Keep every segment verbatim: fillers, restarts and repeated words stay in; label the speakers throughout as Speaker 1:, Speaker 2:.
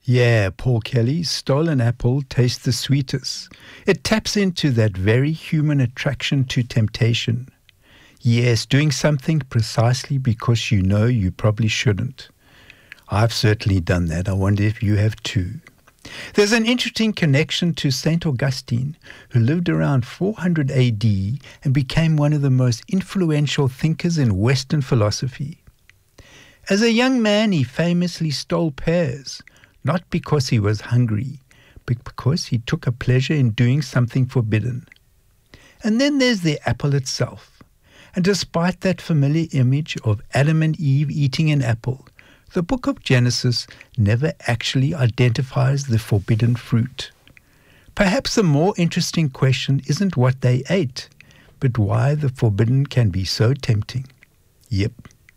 Speaker 1: Yeah, Paul Kelly's Stolen Apple tastes the sweetest. It taps into that very human attraction to temptation. Yes, doing something precisely because you know you probably shouldn't. I've certainly done that. I wonder if you have too. There's an interesting connection to Saint Augustine, who lived around four hundred A D and became one of the most influential thinkers in Western philosophy. As a young man, he famously stole pears, not because he was hungry, but because he took a pleasure in doing something forbidden. And then there's the apple itself. And despite that familiar image of Adam and Eve eating an apple, the book of Genesis never actually identifies the forbidden fruit. Perhaps the more interesting question isn't what they ate, but why the forbidden can be so tempting. Yep.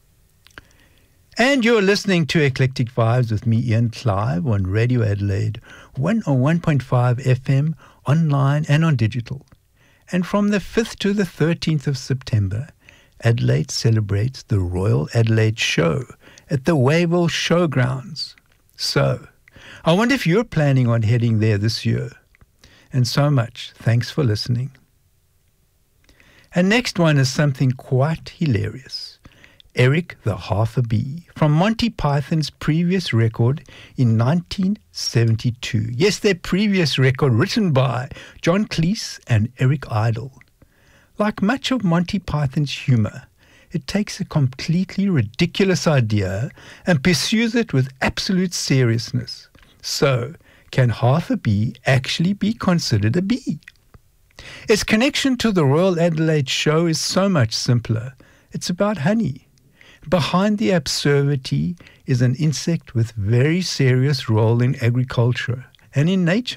Speaker 1: And you're listening to Eclectic Vibes with me, Ian Clive, on Radio Adelaide, one oh one point five F M, online and on digital. And from the fifth to the thirteenth of September, Adelaide celebrates the Royal Adelaide Show at the Wayville Showgrounds. So, I wonder if you're planning on heading there this year. And so much. Thanks for listening. And next one is something quite hilarious. Eric the Half a Bee, from Monty Python's previous record in nineteen seventy-two. Yes, their previous record written by John Cleese and Eric Idle. Like much of Monty Python's humor, it takes a completely ridiculous idea and pursues it with absolute seriousness. So, can half a bee actually be considered a bee? Its connection to the Royal Adelaide Show is so much simpler. It's about honey. Behind the absurdity is an insect with very serious role in agriculture and in nature.